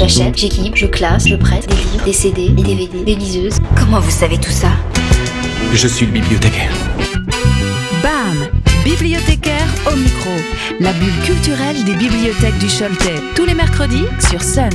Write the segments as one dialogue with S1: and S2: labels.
S1: J'achète, j'équipe, je classe, je prête des livres, des CD, des DVD, des liseuses.
S2: Comment vous savez tout ça ?
S3: Je suis le bibliothécaire.
S4: BAM! Bibliothécaire au micro. La bulle culturelle des bibliothèques du Choletais. Tous les mercredis sur Sun.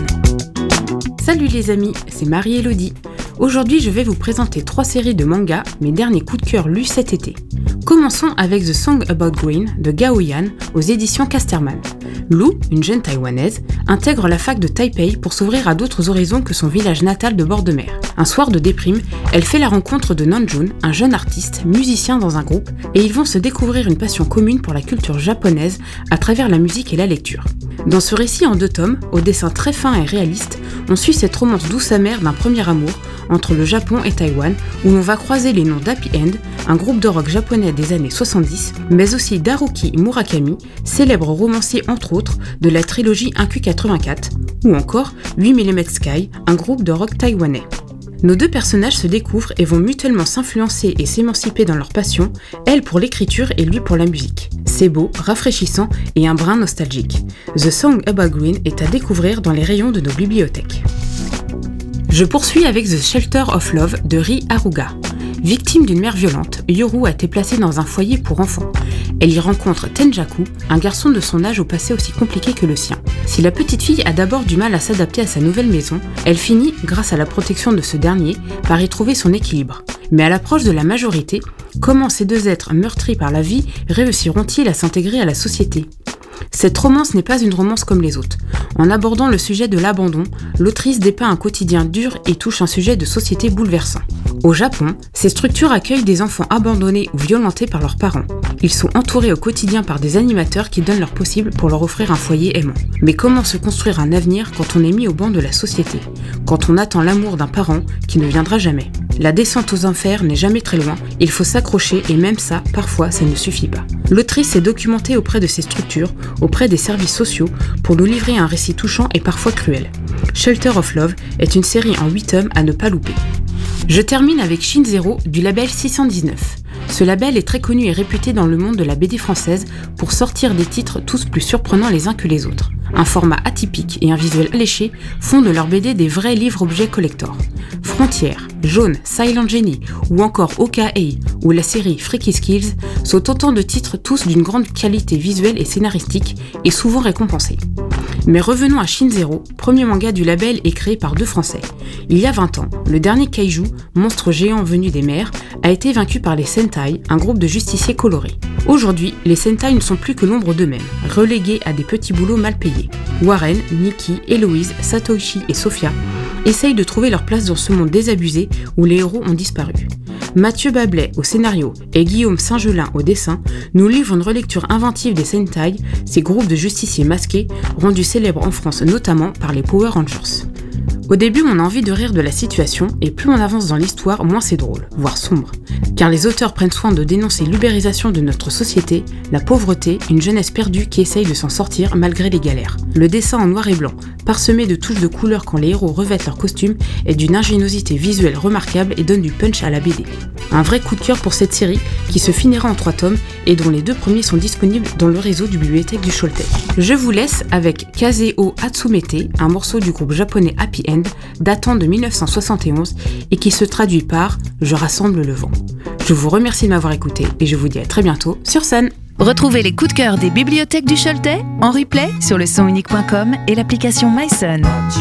S5: Salut les amis, c'est Marie-Élodie. Aujourd'hui, je vais vous présenter 3 séries de mangas, mes derniers coups de cœur lus cet été. Commençons avec The Song About Green de Gao Yan aux éditions Casterman. Lou, une jeune taïwanaise, intègre la fac de Taipei pour s'ouvrir à d'autres horizons que son village natal de bord de mer. Un soir de déprime, elle fait la rencontre de Namjoon, un jeune artiste, musicien dans un groupe, et ils vont se découvrir une passion commune pour la culture japonaise à travers la musique et la lecture. Dans ce récit en 2 tomes, au dessin très fin et réaliste, on suit cette romance douce amère d'un premier amour entre le Japon et Taïwan, où l'on va croiser les noms d'Happy End, un groupe de rock japonais des années 70, mais aussi d'Haruki Murakami, célèbre romancier entre autres de la trilogie 1Q84, ou encore 8mm Sky, un groupe de rock taïwanais. Nos 2 personnages se découvrent et vont mutuellement s'influencer et s'émanciper dans leur passion, elle pour l'écriture et lui pour la musique. C'est beau, rafraîchissant et un brin nostalgique. The Song About Green est à découvrir dans les rayons de nos bibliothèques. Je poursuis avec The Shelter of Love de Ri Haruga. Victime d'une mère violente, Yoru a été placée dans un foyer pour enfants. Elle y rencontre Tenjaku, un garçon de son âge au passé aussi compliqué que le sien. Si la petite fille a d'abord du mal à s'adapter à sa nouvelle maison, elle finit, grâce à la protection de ce dernier, par y trouver son équilibre. Mais à l'approche de la majorité, comment ces 2 êtres meurtris par la vie réussiront-ils à s'intégrer à la société ? Cette romance n'est pas une romance comme les autres. En abordant le sujet de l'abandon, l'autrice dépeint un quotidien dur et touche un sujet de société bouleversant. Au Japon, ces structures accueillent des enfants abandonnés ou violentés par leurs parents. Ils sont entourés au quotidien par des animateurs qui donnent leur possible pour leur offrir un foyer aimant. Mais comment se construire un avenir quand on est mis au banc de la société ? Quand on attend l'amour d'un parent qui ne viendra jamais ? La descente aux enfers n'est jamais très loin, il faut s'accrocher et même ça, parfois, ça ne suffit pas. L'autrice s'est documentée auprès de ces structures, auprès des services sociaux, pour nous livrer un récit touchant et parfois cruel. Shelter of Love est une série en 8 tomes à ne pas louper. Je termine avec Shin Zero du label 619. Ce label est très connu et réputé dans le monde de la BD française pour sortir des titres tous plus surprenants les uns que les autres. Un format atypique et un visuel alléché font de leurs BD des vrais livres-objets collector. Frontières, Jaune, Silent Genie ou encore OKA ou la série Freaky Skills sont autant de titres tous d'une grande qualité visuelle et scénaristique et souvent récompensés. Mais revenons à Shin Zero, premier manga du label et créé par 2 Français. Il y a 20 ans, le dernier kaiju, monstre géant venu des mers, a été vaincu par les Sentai, un groupe de justiciers colorés. Aujourd'hui, les Sentai ne sont plus que l'ombre d'eux-mêmes, relégués à des petits boulots mal payés. Warren, Nikki, Héloïse, Satoshi et Sophia essayent de trouver leur place dans ce monde désabusé où les héros ont disparu. Mathieu Bablet au scénario et Guillaume Saint-Gelin au dessin nous livrent une relecture inventive des Sentai, ces groupes de justiciers masqués rendus célèbres en France notamment par les Power Rangers. Au début, on a envie de rire de la situation et plus on avance dans l'histoire, moins c'est drôle, voire sombre. Car les auteurs prennent soin de dénoncer l'ubérisation de notre société, la pauvreté, une jeunesse perdue qui essaye de s'en sortir malgré les galères. Le dessin en noir et blanc, parsemé de touches de couleurs quand les héros revêtent leurs costumes, est d'une ingéniosité visuelle remarquable et donne du punch à la BD. Un vrai coup de cœur pour cette série qui se finira en 3 tomes et dont les 2 premiers sont disponibles dans le réseau du bibliothèque du Choletais. Je vous laisse avec Kazeo Hatsumete, un morceau du groupe japonais Happy End datant de 1971 et qui se traduit par « Je rassemble le vent ». Je vous remercie de m'avoir écouté et je vous dis à très bientôt sur Sun.
S4: Retrouvez les coups de cœur des bibliothèques du Choletais en replay sur lesonunique.com et l'application MySun.